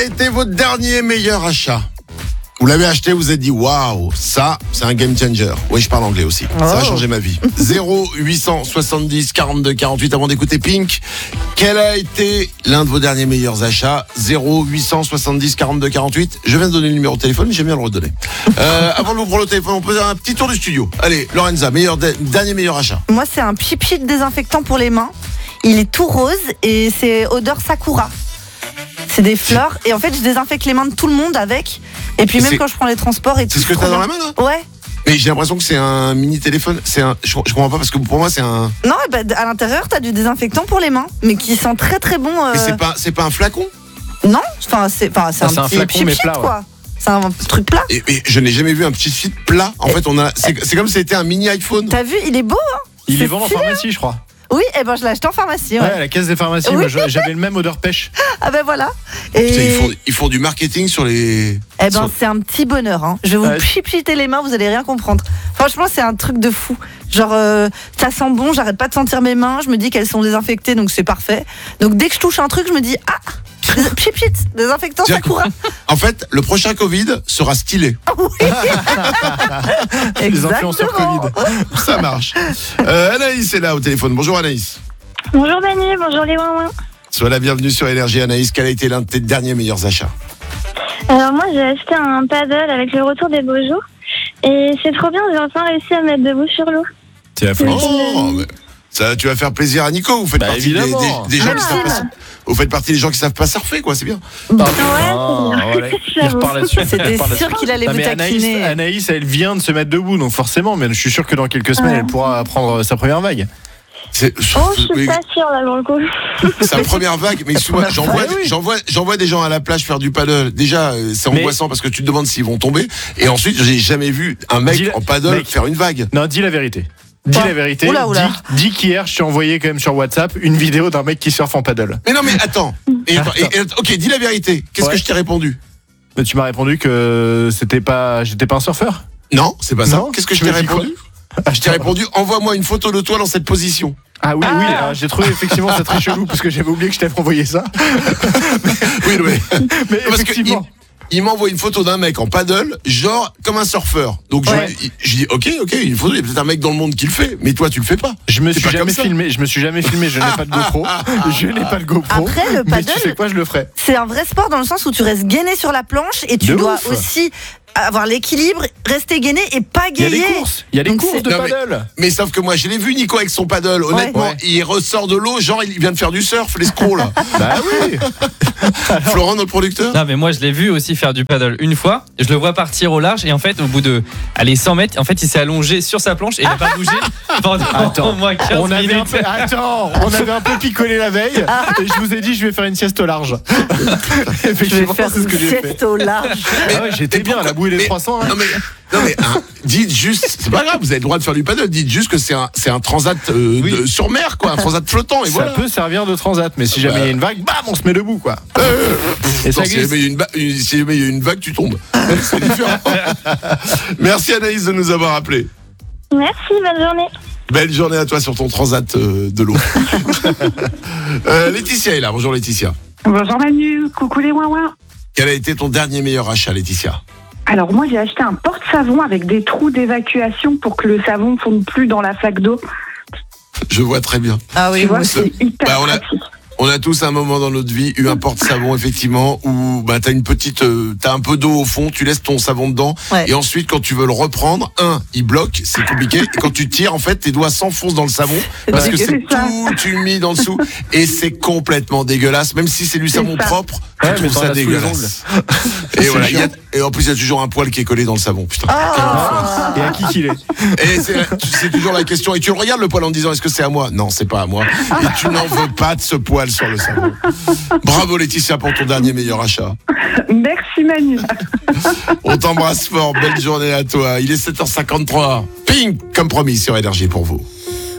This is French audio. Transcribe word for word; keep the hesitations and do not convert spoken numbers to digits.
C'était votre dernier meilleur achat. Vous l'avez acheté, vous vous êtes dit waouh, ça c'est un game changer. Oui, je parle anglais aussi. Oh. Ça a changé ma vie. zéro huit cent soixante-dix quarante-deux quarante-huit avant d'écouter Pink. Quel a été l'un de vos derniers meilleurs achats? zéro huit cent soixante-dix quarante-deux quarante-huit. Je viens de donner le numéro de téléphone, mais j'aime bien le redonner. Euh, avant de vous prendre le téléphone, on peut faire un petit tour du studio. Allez, Lorenza, meilleur de... dernier meilleur achat. Moi, c'est un pchit désinfectant pour les mains. Il est tout rose et c'est odeur sakura. C'est des fleurs et en fait je désinfecte les mains de tout le monde avec. Et puis même c'est... quand je prends les transports et tout. C'est ce que t'as dans la main là? Ouais. Mais j'ai l'impression que c'est un mini téléphone. C'est un. Je, je comprends pas parce que pour moi c'est un. Non, bah, à l'intérieur t'as du désinfectant pour les mains, mais qui sent très très bon. Euh... Mais c'est pas, c'est pas un flacon? Non, enfin c'est, enfin c'est, ah, un, c'est un flacon pchit, mais plat. Quoi. Ouais. C'est un truc plat. Et, et je n'ai jamais vu un petit fit plat. En et... fait, on a. C'est, c'est comme si c'était un mini iPhone. T'as vu, il est beau. Hein. Il c'est est vendu en pharmacie, je crois. Oui, et eh ben je l'ai acheté en pharmacie. Ouais, ouais à la caisse des pharmacies, oui. Moi j'avais le même odeur pêche. Ah ben voilà. Et... Putain, ils, font, ils font du marketing sur les. Eh ben sur... c'est un petit bonheur. Hein. Je vais vous ouais. pchiter les mains, vous allez rien comprendre. Franchement, c'est un truc de fou. Genre, euh, ça sent bon, j'arrête pas de sentir mes mains, je me dis qu'elles sont désinfectées, donc c'est parfait. Donc dès que je touche un truc, je me dis ah. Pchit pchit, désinfectant Sakura. En fait, le prochain Covid sera stylé. Oui. Les influenceurs Covid. Ça marche. Euh, Anaïs est là au téléphone. Bonjour Anaïs. Bonjour Manu, bonjour les ouin-ouin. Sois la bienvenue sur Énergie. Anaïs, quel a été l'un de tes derniers meilleurs achats? Alors moi j'ai acheté un paddle avec le retour des beaux jours. Et c'est trop bien, j'ai enfin réussi à mettre debout sur l'eau. C'est la folie. Oh, mais ça, tu vas faire plaisir à Nico. Vous faites bah, partie des, des, des gens ah, qui savent pas. Vous faites partie des gens qui savent pas surfer, quoi. C'est bien. Bah, oh, ouais, voilà. Il repart là-dessus. C'était sûr qu'il allait non, vous taquiner. Anaïs, Anaïs, elle vient de se mettre debout, donc forcément. Mais je suis sûr que dans quelques semaines, ah. elle pourra prendre sa première vague. C'est... Oh, je suis mais... pas sûre là dans le coup. Sa première vague, mais souvent, j'en vois, oui. j'en vois, j'en vois des gens à la plage faire du paddle. Déjà, c'est angoissant mais... parce que tu te demandes s'ils vont tomber. Et ensuite, j'ai jamais vu un mec dis en paddle mec. faire une vague. Non, dis la vérité. Dis oh. la vérité. Oula, oula. Dis, dis qu'hier, je t'ai envoyé quand même sur WhatsApp une vidéo d'un mec qui surfe en paddle. Mais non, mais attends. Et, attends. Et, et, ok, dis la vérité. Qu'est-ce ouais. que je t'ai répondu? Mais tu m'as répondu que c'était pas, j'étais pas un surfeur. Non, c'est pas ça. Non, Qu'est-ce que je t'ai répondu? Je t'ai répondu, envoie-moi une photo de toi dans cette position. Ah oui, ah. oui, alors, j'ai trouvé effectivement ça très chelou parce que j'avais oublié que je t'avais envoyé ça. Oui, mais, mais parce effectivement. Que il, il m'envoie une photo d'un mec en paddle, genre comme un surfeur. Donc ouais. je, je dis ok, ok, une photo, il y a peut-être un mec dans le monde qui le fait, mais toi tu le fais pas. Je me suis jamais filmé, je me suis jamais filmé, je n'ai pas de GoPro, je n'ai pas de GoPro. Après le paddle, mais tu sais quoi, je le ferai. C'est un vrai sport dans le sens où tu restes gainé sur la planche et tu de dois ouf. aussi avoir l'équilibre, rester gainé et pas gayer. Il y a des courses, il y a des Donc courses c'est... de non, paddle. Mais, mais sauf que moi, je l'ai vu Nico avec son paddle. Honnêtement, ouais. il ressort de l'eau, genre il vient de faire du surf, l'escroc là. Bah oui. Alors... Florent, notre producteur. Non mais moi je l'ai vu aussi faire du paddle une fois. Je le vois partir au large et en fait au bout de allez cent mètres, en fait il s'est allongé sur sa planche et il n'a pas bougé pendant Attends, au moins quinze on avait minutes. Un peu, attends, on avait un peu picolé la veille et je vous ai dit je vais faire une sieste au large. Effectivement, c'est ce que j'ai fait. Sieste au large. Mais ah ouais, j'étais bien à la bouée des trois cents. Hein. Non mais non mais hein, dites juste, c'est pas grave, vous avez le droit de faire du paddle. Dites juste que c'est un c'est un transat euh, oui. de, sur mer quoi, un transat flottant et ça voilà. peut servir de transat, mais si jamais il bah... y a une vague, bam, on se met debout quoi. Euh, et non, ça si jamais il y a une, ba- une, si jamais il y a une vague, tu tombes. C'est différent. Merci Anaïs de nous avoir appelés. Merci, bonne journée. Belle journée à toi sur ton transat euh, de l'eau. euh, Laetitia est là. Bonjour Laetitia. Bonjour Manu, coucou les ouin-ouin. Quel a été ton dernier meilleur achat, Laetitia? Alors moi j'ai acheté un porte-savon avec des trous d'évacuation pour que le savon ne fonde plus dans la flaque d'eau. Je vois très bien. Ah oui, tu vois, c'est hyper bah, on a... pratique. On a tous un moment dans notre vie eu un porte-savon effectivement où bah t'as une petite euh, t'as un peu d'eau au fond, tu laisses ton savon dedans ouais. et ensuite quand tu veux le reprendre, un, il bloque, c'est compliqué et quand tu tires en fait tes doigts s'enfoncent dans le savon parce que c'est, c'est tout humide dans dessous et c'est complètement dégueulasse même si c'est du savon c'est propre, tu ouais, trouves ça dégueulasse. Et voilà, y a, et en plus il y a toujours un poil qui est collé dans le savon, putain. Oh et à qui qu'il est. Et c'est, c'est toujours la question et tu le regardes le poil en disant est-ce que c'est à moi? Non, c'est pas à moi. Et tu n'en veux pas de ce poil sur le savon. Bravo Laetitia pour ton dernier meilleur achat. Merci Manu. On t'embrasse fort, belle journée à toi. Il est sept heures cinquante-trois. Ping, comme promis sur Énergie pour vous.